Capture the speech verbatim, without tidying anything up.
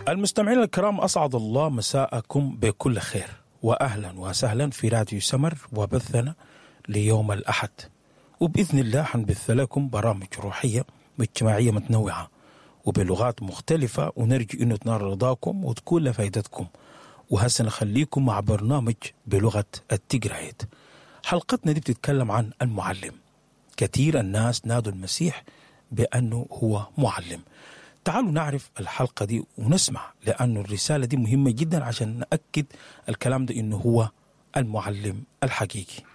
المستمعين الكرام، أسعد الله مساءكم بكل خير وأهلا وسهلا في راديو سمر وبثنا ليوم الأحد، وبإذن الله حنبث لكم برامج روحية واجتماعية متنوعة وبلغات مختلفة، ونرجو أنه تنال رضاكم وتكون لفائدتكم. وهسه نخليكم مع برنامج بلغة التقرايد. حلقتنا دي بتتكلم عن المعلم. كثير الناس نادوا المسيح بأنه هو معلم. تعالوا نعرف الحلقة دي ونسمع، لأن الرسالة دي مهمة جدا عشان نأكد الكلام ده إنه هو المعلم الحقيقي.